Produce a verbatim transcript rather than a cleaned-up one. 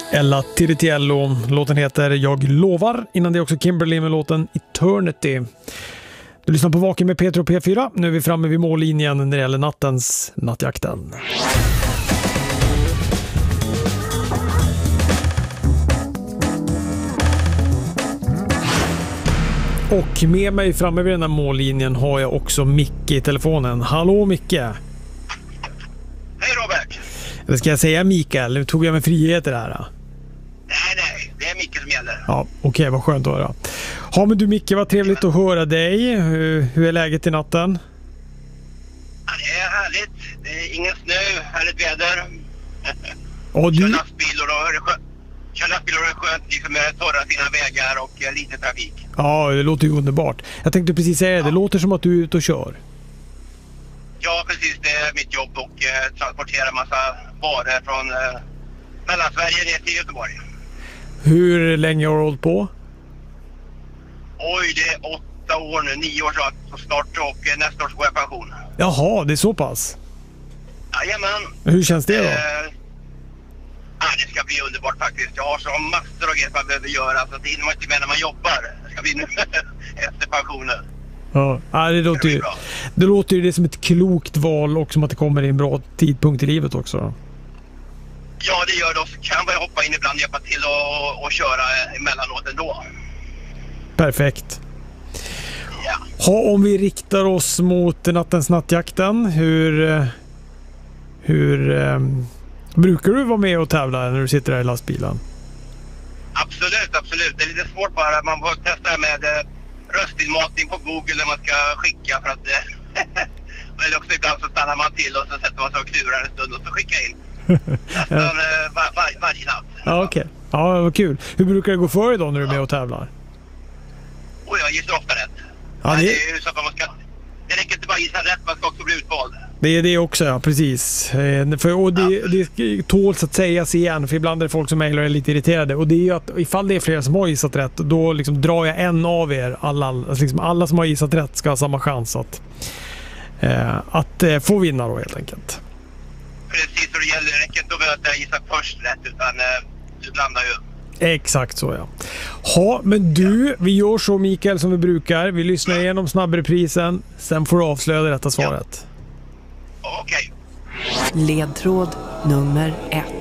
Ella Tiritiello. Låten heter Jag lovar. Innan det också Kimberly med låten Eternity. Du lyssnar på Vaken med Peter och P fyra. Nu är vi framme vid mållinjen när det gäller nattens nattjakten. Och med mig framme vid den här mållinjen har jag också Micke i telefonen. Hallå Micke! Hej Robert! Eller ska jag säga Mikael? Nu tog jag med friheter här. Då? Nej, nej. Det är Micke som gäller. Ja, okej. Okay, vad skönt att höra. Ja, men du Micke, vad trevligt att höra dig. Hur, hur är läget i natten? Ja, det är härligt. Det är ingen snö, härligt väder. Och du... Kör lastbil och då är det skönt. Kör lastbil och det är skönt liksom med torra fina vägar och eh, lite trafik. Ja, det låter ju underbart. Jag tänkte precis säga det. Ja. Det låter som att du är ute och kör. Ja, precis. Det är mitt jobb och eh, transportera massa varor från eh, Mellansverige ner till Göteborg. Hur länge har du hållit på? Oj, det är åtta år nu. Nio år snart och eh, nästa år går jag pension. Jaha, det är så pass? Jajamän. Hur känns det då? Eh, Ja, det ska bli underbart faktiskt. Jag har så massor av grejer man behöver göra så det hinner man inte med när man jobbar. Det ska bli nu efter pensionen. Ja, det låter ju det, det låter ju det som ett klokt val och som att det kommer i en bra tidpunkt i livet också. Ja, det gör det. Så kan man hoppa in ibland och hjälpa till och, och köra emellanåt ändå. Perfekt. Ja. Ha, om vi riktar oss mot nattens nattjakten, hur hur um, brukar du vara med och tävla när du sitter där i lastbilen? Absolut, absolut. Det är lite svårt bara. Man får testa med eh, röstinmatning på Google när man ska skicka för att eh, eller också ibland så stannar man till och så sätter man sig och klurar en stund och så skickar in. Nästan eh, var, var, varje natt. Ja, okej. Okay. Ja, vad kul. Hur brukar det gå för dig då när du är med och tävlar? Och jag gissar ofta rätt. Ja, det... det är ju så att man ska... Det räcker inte bara gissa rätt, man ska också bli utvald. Det är det också, ja, precis. Eh, för, och det, det tåls att sägas igen, för ibland är det folk som mejlar och är lite irriterade. Och det är ju att ifall det är flera som har gissat rätt, då liksom drar jag en av er. Alla, alltså liksom alla som har gissat rätt ska ha samma chans att, eh, att eh, få vinna då helt enkelt. Precis, och det gäller, det räcker inte att jag gissar först rätt, utan eh, du blandar ju. Exakt så, ja. Ha, men du, vi gör så Mikael som vi brukar. Vi lyssnar igenom snabbreprisen, sen får du avslöja det rätta svaret. Ja. Okej. Ledtråd nummer ett.